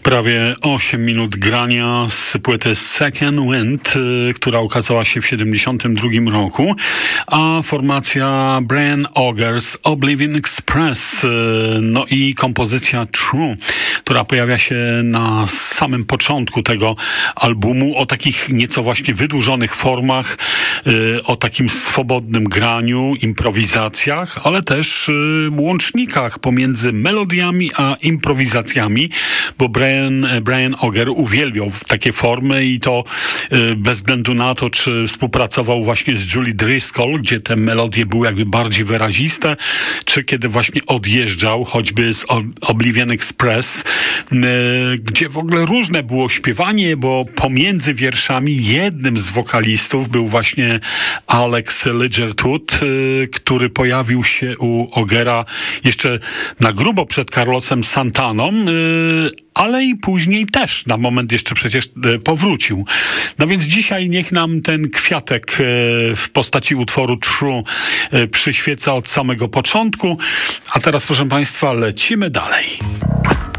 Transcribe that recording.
Prawie 8 minut grania z płyty Second Wind, która ukazała się w 1972 roku, a formacja Brian Auger's Oblivion Express, no i kompozycja True, która pojawia się na samym początku tego albumu, o takich nieco właśnie wydłużonych formach, o takim swobodnym graniu, improwizacjach, ale też łącznikach pomiędzy melodiami a improwizacjami, bo Brian Auger uwielbiał takie formy i to bez względu na to, czy współpracował właśnie z Julie Driscoll, gdzie te melodie były jakby bardziej wyraziste, czy kiedy właśnie odjeżdżał choćby z Oblivion Express, gdzie w ogóle różne było śpiewanie, bo pomiędzy wierszami jednym z wokalistów był właśnie Alex Ligertwood, który pojawił się u Augera jeszcze na grubo przed Carlosem Santaną, ale i później też na moment jeszcze przecież powrócił. No więc dzisiaj niech nam ten kwiatek w postaci utworu True przyświeca od samego początku. A teraz, proszę Państwa, lecimy dalej.